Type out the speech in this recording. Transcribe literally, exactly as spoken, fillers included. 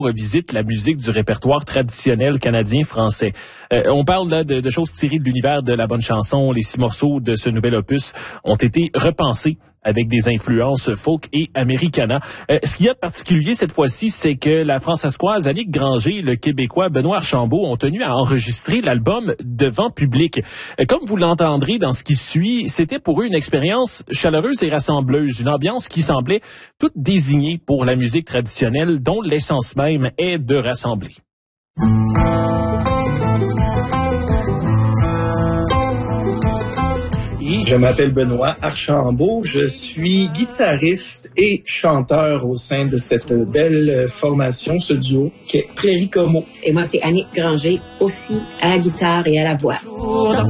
revisite la musique du répertoire traditionnel canadien-français. Euh, on parle là de, de choses tirées de l'univers de la bonne chanson. Les six morceaux de ce nouvel opus ont été repensés avec des influences folk et americana. Euh, ce qu'il y a de particulier cette fois-ci, c'est que la Françaiscoise Annick Granger et le Québécois Benoît Archambault ont tenu à enregistrer l'album devant public. Euh, comme vous l'entendrez dans ce qui suit, c'était pour eux une expérience chaleureuse et rassembleuse, une ambiance qui semblait toute désignée pour la musique traditionnelle dont l'essence même est de rassembler. Je m'appelle Benoît Archambault, je suis guitariste et chanteur au sein de cette belle formation, ce duo qui est Prairie Como. Et moi, c'est Annick Granger, aussi à la guitare et à la voix.